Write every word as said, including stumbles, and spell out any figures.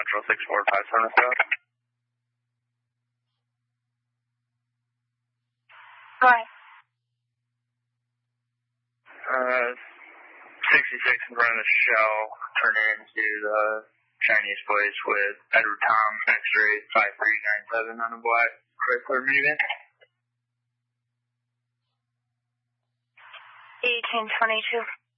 Central six four five seven seven. Right. Uh, sixty-six in front of the shell, turning into the Chinese place with Edward Tom X-ray five three nine seven on a black Chrysler minivan. eighteen twenty-two.